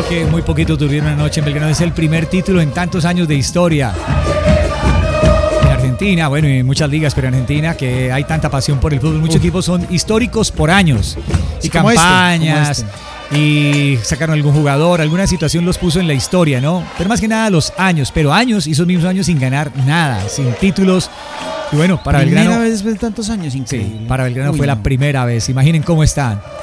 que muy poquito tuvieron anoche en Belgrano. Es el primer título en tantos años de historia. En Argentina, bueno, y en muchas ligas, pero en Argentina, que hay tanta pasión por el fútbol. Muchos equipos son históricos por años. Y como campañas. Y sacaron algún jugador, alguna situación los puso en la historia, ¿no? Pero más que nada los años, pero años, esos mismos años sin ganar nada, sin títulos. Y bueno, para Belgrano. Primera vez después de tantos años, increíble. Sí, para Belgrano fue la primera vez. Imaginen cómo están.